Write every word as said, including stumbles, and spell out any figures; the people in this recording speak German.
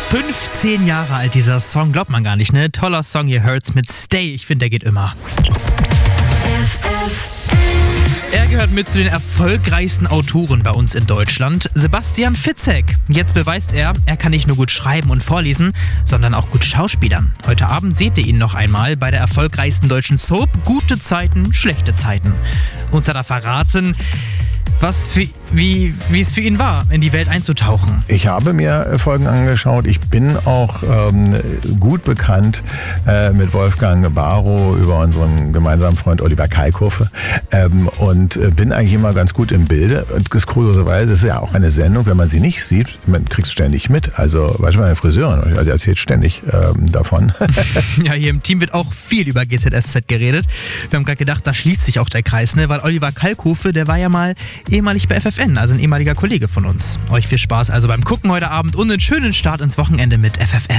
fünfzehn Jahre alt, dieser Song, glaubt man gar nicht, ne? Toller Song, ihr hört's mit Stay, ich finde, der geht immer. Er gehört mit zu den erfolgreichsten Autoren bei uns in Deutschland, Sebastian Fitzek. Jetzt beweist er, er kann nicht nur gut schreiben und vorlesen, sondern auch gut schauspielern. Heute Abend seht ihr ihn noch einmal bei der erfolgreichsten deutschen Soap Gute Zeiten, schlechte Zeiten. Uns hat er verraten, was für, wie, wie es für ihn war, in die Welt einzutauchen. Ich habe mir Folgen angeschaut. Ich bin auch ähm, gut bekannt äh, mit Wolfgang Barrow über unseren gemeinsamen Freund Oliver Kalkofe ähm, und äh, bin eigentlich immer ganz gut im Bilde. Und das kurioserweise, das ist ja auch eine Sendung, wenn man sie nicht sieht, man kriegt es ständig mit. Also, weißt du, meine Friseurin, die erzählt ständig ähm, davon. Ja, hier im Team wird auch viel über G Z S Z geredet. Wir haben gerade gedacht, da schließt sich auch der Kreis, ne? Weil Oliver Kalkofe, der war ja mal ehemalig bei F F N, also ein ehemaliger Kollege von uns. Euch viel Spaß also beim Gucken heute Abend und einen schönen Start ins Wochenende mit F F N.